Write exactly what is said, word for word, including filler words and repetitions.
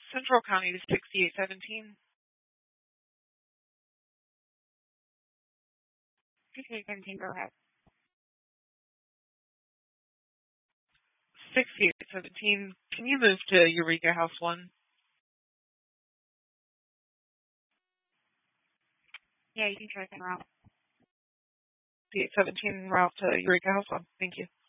Central County to sixty-eight seventeen. sixty-eight seventeen, go ahead. sixty-eight seventeen. Can you move to Eureka House one? Yeah, you can try that route. sixty-eight seventeen route to Eureka House one. Thank you.